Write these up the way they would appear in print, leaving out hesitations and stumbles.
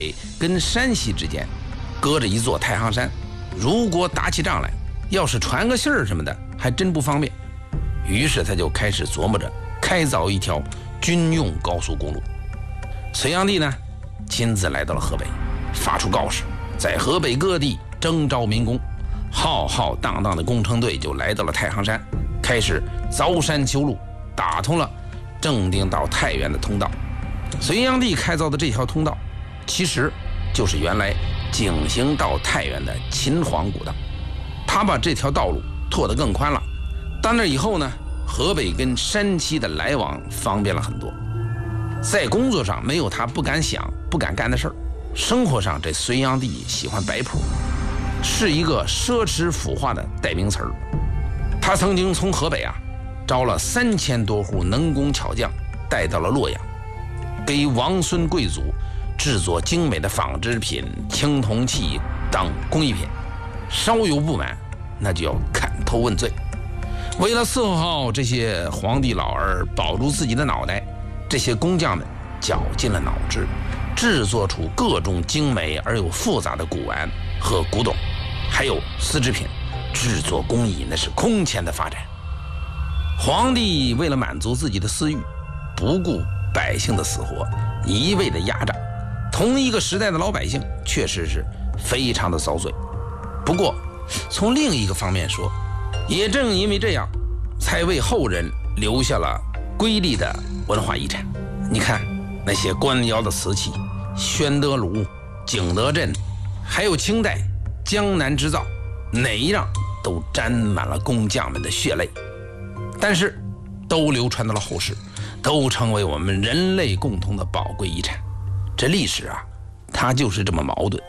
跟山西之间隔着一座太行山，如果打起仗来，要是传个信儿什么的，还真不方便。于是他就开始琢磨着开凿一条军用高速公路。隋炀帝呢，亲自来到了河北，发出告示，在河北各地征召民工，浩浩荡荡的工程队就来到了太行山，开始凿山修路，打通了正定到太原的通道。隋炀帝开凿的这条通道，其实就是原来景行到太原的秦皇古道。他把这条道路拓得更宽了，到那以后呢，河北跟山西的来往方便了很多。在工作上没有他不敢想不敢干的事儿，生活上这隋炀帝喜欢摆谱，是一个奢侈腐化的代名词儿。他曾经从河北招了3000多户能工巧匠，带到了洛阳，给王孙贵族制作精美的纺织品、青铜器等工艺品。稍有不满，那就要砍头问罪。为了伺候好这些皇帝老儿，保住自己的脑袋，这些工匠们绞尽了脑汁，制作出各种精美而又复杂的古玩和古董，还有丝织品，制作工艺那是空前的发展。皇帝为了满足自己的私欲，不顾百姓的死活，一味的压榨。同一个时代的老百姓确实是非常的遭罪。不过从另一个方面说，也正因为这样，才为后人留下了瑰丽的文化遗产。你看那些官窑的瓷器，宣德炉、景德镇，还有清代江南织造，哪一样都沾满了工匠们的血泪，但是都流传到了后世，都成为我们人类共同的宝贵遗产。这历史它就是这么矛盾。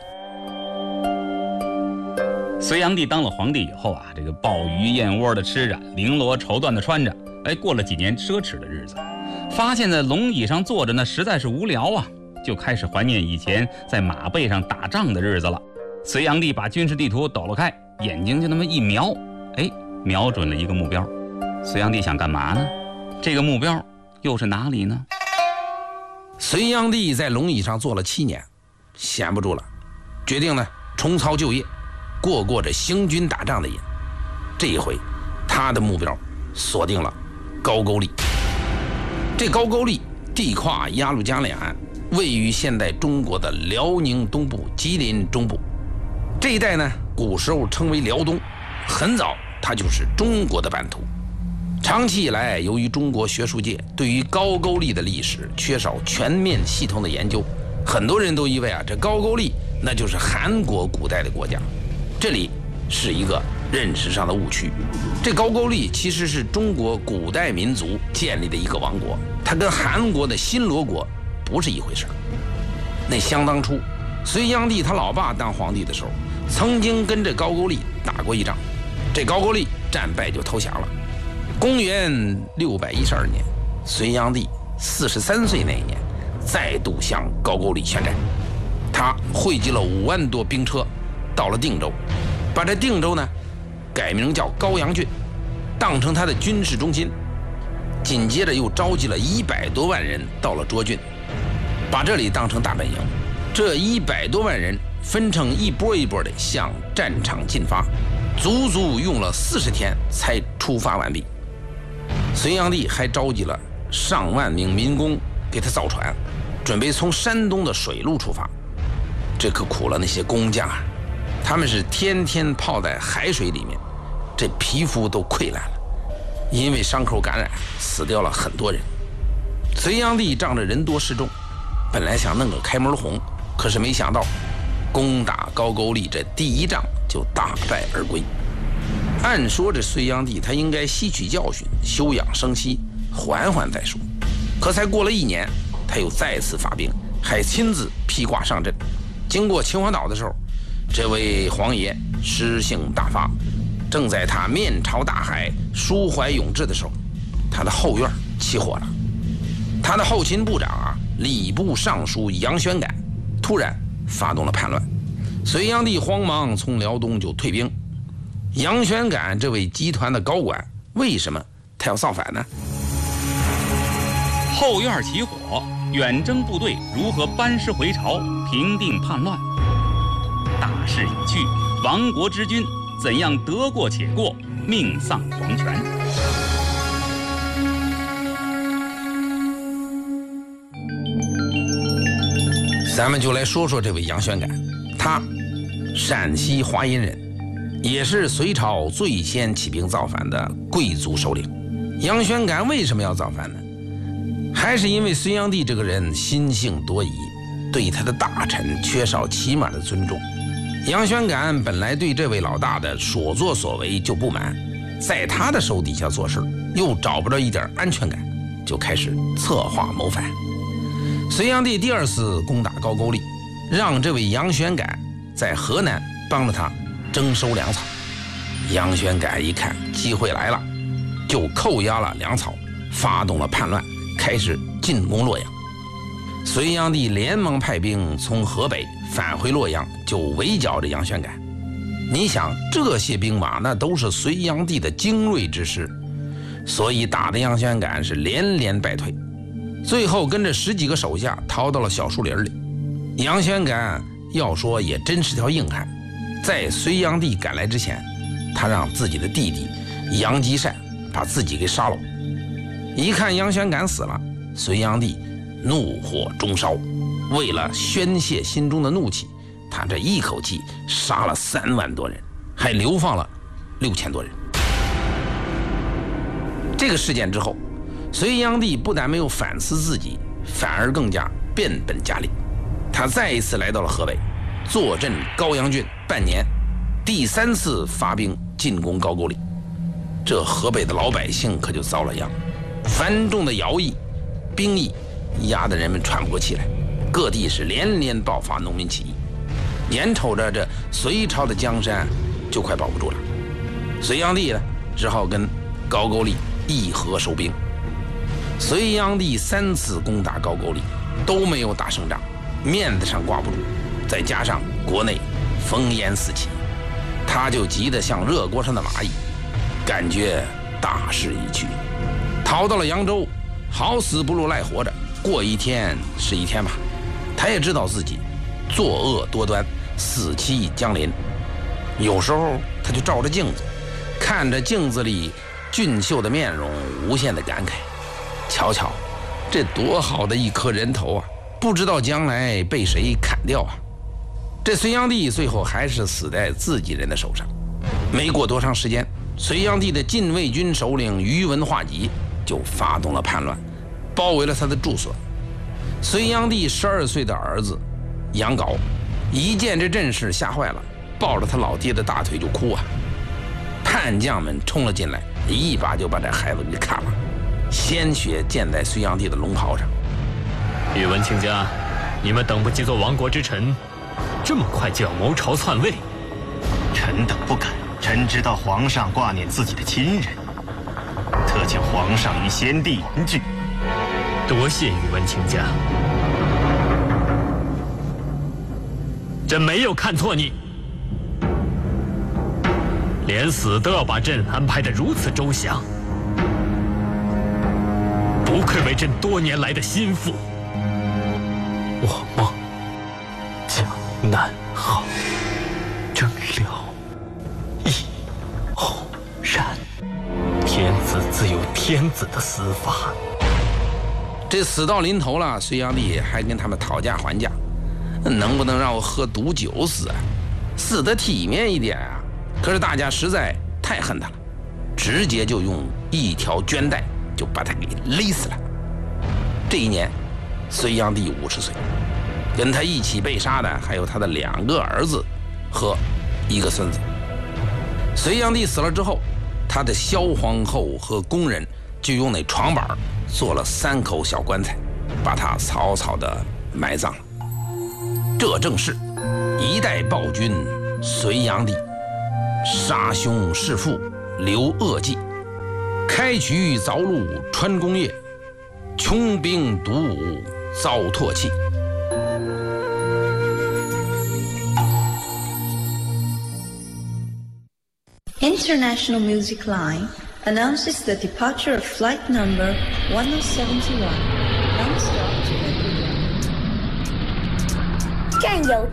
隋炀帝当了皇帝以后这个鲍鱼燕窝的吃着，绫罗绸缎的穿着，过了几年奢侈的日子，发现在龙椅上坐着呢实在是无聊就开始怀念以前在马背上打仗的日子了。隋炀帝把军事地图抖了开，眼睛就那么一瞄，瞄准了一个目标。隋炀帝想干嘛呢？这个目标又是哪里呢？ 隋炀帝在龙椅上坐了7年，闲不住了，决定呢重操旧业，过着行军打仗的瘾。这一回他的目标锁定了高句丽。这高句丽地跨鸭绿江两岸，位于现代中国的辽宁东部、吉林中部。这一带呢，古时候称为辽东，很早它就是中国的版图。长期以来，由于中国学术界对于高句丽的历史缺少全面系统的研究，很多人都以为这高句丽那就是韩国古代的国家。这里是一个认识上的误区。这高句丽其实是中国古代民族建立的一个王国，它跟韩国的新罗国不是一回事。那相当初隋炀帝他老爸当皇帝的时候，曾经跟这高句丽打过一仗，这高句丽战败就投降了。公元612年，隋炀帝43岁那一年，再度向高句丽宣战。他汇集了5万多兵车，到了定州，把这定州呢改名叫高阳郡，当成他的军事中心。紧接着又召集了100多万人到了涿郡，把这里当成大本营。这100多万人分成一波一波的向战场进发，足足用了40天才出发完毕。隋炀帝还召集了上万名民工给他造船，准备从山东的水路出发。这可苦了那些工匠他们是天天泡在海水里面，这皮肤都溃烂了，因为伤口感染死掉了很多人。隋炀帝仗着人多势众，本来想弄个开门红，可是没想到攻打高句丽这第一仗就大败而归。按说这隋炀帝他应该吸取教训，休养生息，缓缓再说。可才过了1年，他又再次发兵，还亲自披挂上阵。经过秦皇岛的时候，这位皇爷诗兴大发，正在他面朝大海、抒怀咏志的时候，他的后院起火了。他的后勤部长礼部尚书杨玄感突然发动了叛乱，隋炀帝慌忙从辽东就退兵。杨玄感这位集团的高管，为什么他要造反呢？ 后院起火， 远征部队如何班师回朝，平定叛乱。大势已去，亡国之君怎样得过且过，命丧黄泉。 咱们就来说说这位杨玄感，他陕西华阴人，也是隋朝最先起兵造反的贵族首领。杨玄感为什么要造反呢？还是因为隋炀帝这个人心性多疑，对他的大臣缺少起码的尊重。杨玄感本来对这位老大的所作所为就不满，在他的手底下做事又找不着一点安全感，就开始策划谋反。隋炀帝第二次攻打高句丽，让这位杨玄感在河南帮着他征收粮草。杨玄感一看机会来了，就扣押了粮草，发动了叛乱，开始进攻洛阳。隋炀帝连忙派兵从河北返回洛阳，就围剿着杨玄感。你想，这些兵马那都是隋炀帝的精锐之师，所以打的杨玄感是连连败退，最后跟着10几个手下逃到了小树林里。杨玄感要说也真是条硬汉，在隋炀帝赶来之前，他让自己的弟弟杨吉善把自己给杀了。一看杨玄感死了，隋炀帝怒火中烧，为了宣泄心中的怒气，他这一口气杀了3万多人，还流放了6000多人。这个事件之后，隋炀帝不但没有反思自己，反而更加变本加厉。他再一次来到了河北，坐镇高阳郡半年，第3次发兵进攻高句丽。这河北的老百姓可就遭了殃，繁重的徭役、兵役压得人们喘不过气来，各地是连连爆发农民起义。眼瞅着这隋朝的江山就快保不住了，隋炀帝呢只好跟高句丽议和收兵。隋炀帝3次攻打高句丽都没有打胜仗，面子上挂不住，再加上国内烽烟四起，他就急得像热锅上的蚂蚁，感觉大势已去，逃到了扬州，好死不如赖活着，过一天是一天吧。他也知道自己作恶多端，死期将临。有时候他就照着镜子，看着镜子里俊秀的面容，无限的感慨，瞧瞧这多好的一颗人头啊，不知道将来被谁砍掉啊。这隋炀帝最后还是死在自己人的手上。没过多长时间，隋炀帝的禁卫军首领宇文化及就发动了叛乱，包围了他的住所。隋炀帝12岁的儿子杨镐一见这阵势吓坏了，抱着他老爹的大腿就哭啊。叛将们冲了进来，一把就把这孩子给砍了，鲜血溅在隋炀帝的龙袍上。 宇文卿家，你们等不及做亡国之臣，这么快就要谋朝篡位？ 臣等不敢，臣知道皇上挂念自己的亲人，特请皇上与先帝凝聚。 多谢宇文卿家，朕没有看错你，连死都要把朕安排得如此周详，不愧为朕多年来的心腹。我梦江南好，征了一泓然。天子自有天子的死法。 这死到临头了，隋炀帝还跟他们讨价还价，能不能让我喝毒酒死啊？死得体面一点啊！可是大家实在太恨他了，直接就用一条绢带就把他给勒死了。这一年，隋炀帝50岁，跟他一起被杀的还有他的2个儿子和1个孙子。隋炀帝死了之后，他的萧皇后和宫人就用那床板做了3口小棺材，把他草草的埋葬了。这正是一代暴君隋炀帝，杀兄弑父，留恶迹，开渠凿路穿功业，穷兵黩武遭唾弃。 International Music Line announces the departure of flight number 1071, non-stop to 战友